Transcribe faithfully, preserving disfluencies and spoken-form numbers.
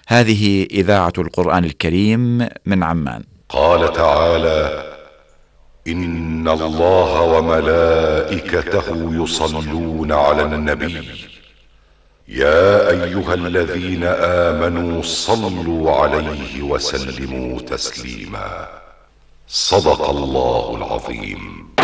هذه إذاعة القرآن الكريم من عمان. قال تعالى: إن الله وملائكته يصلون على النبي يا أيها الذين آمنوا صلوا عليه وسلموا تسليما. صدق الله العظيم.